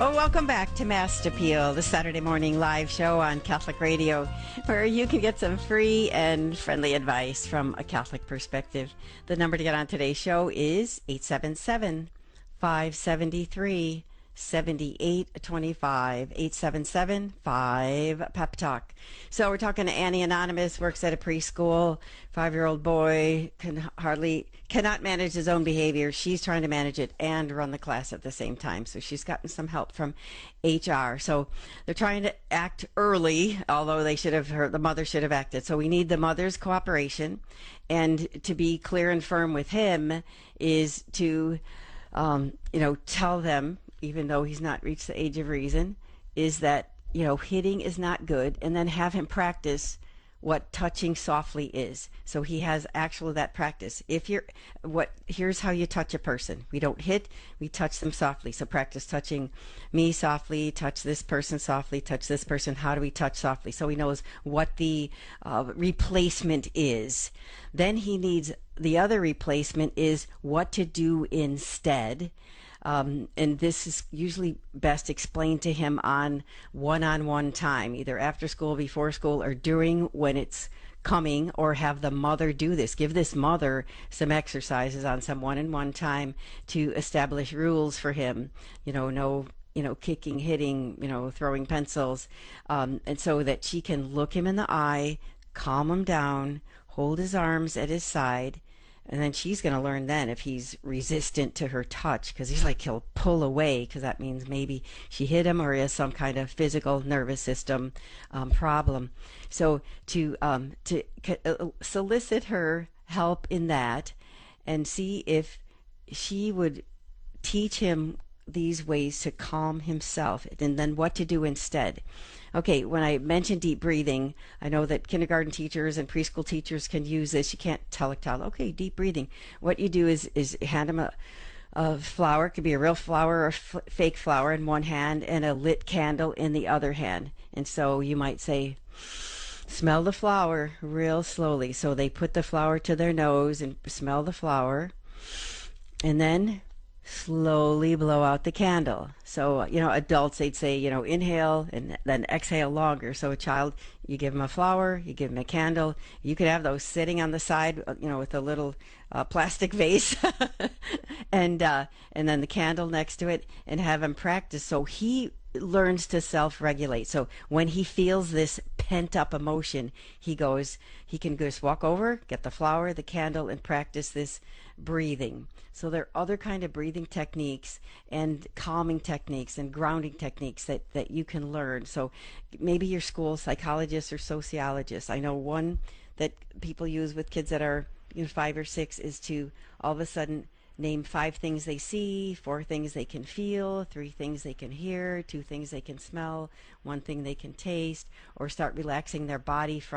Well, welcome back to Mass Appeal, the Saturday morning live show on Catholic Radio, where you can get some free and friendly advice from a Catholic perspective. The number to get on today's show is 877-573-7825, 877-5-PEP-TALK. So we're talking to Annie Anonymous, works at a preschool, 5-year-old boy, cannot manage his own behavior. She's trying to manage it and run the class at the same time. So she's gotten some help from HR. So they're trying to act early, although the mother should have acted. So we need the mother's cooperation. And to be clear and firm with him is to, tell them, even though he's not reached the age of reason, is that, hitting is not good, and then have him practice what touching softly is. So he has actually that practice. Here's how you touch a person. We don't hit, we touch them softly. So practice touching me softly, touch this person softly, touch this person. How do we touch softly? So he knows what the replacement is. Then he needs, the other replacement is what to do instead. And this is usually best explained to him on one-on-one time, either after school, before school, or during when it's coming, or have the mother do this. Give this mother some exercises on some one-on-one time to establish rules for him. No kicking, hitting, throwing pencils, and so that she can look him in the eye, calm him down, hold his arms at his side. And then she's going to learn then if he's resistant to her touch, because he'll pull away, because that means maybe she hit him or he has some kind of physical nervous system problem. So to solicit her help in that and see if she would teach him these ways to calm himself, and then what to do instead. Okay, when I mentioned deep breathing, I know that kindergarten teachers and preschool teachers can use this. You can't tell a child, okay, deep breathing. What you do is hand them a flower. It could be a real flower or fake flower in one hand and a lit candle in the other hand. And so you might say, smell the flower real slowly. So they put the flower to their nose and smell the flower, and then slowly blow out the candle. So, adults, they'd say, inhale and then exhale longer. So a child, you give him a flower, you give him a candle. You could have those sitting on the side, with a little plastic vase and then the candle next to it, and have him practice so he learns to self-regulate. So when he feels this pent-up emotion, he can just walk over, get the flower, the candle, and practice this breathing. So there are other kind of breathing techniques and calming techniques and grounding techniques that you can learn. So maybe your school psychologist or sociologist. I know one that people use with kids that are 5 or 6 is to all of a sudden name 5 things they see, 4 things they can feel, 3 things they can hear, 2 things they can smell, 1 thing they can taste, or start relaxing their body from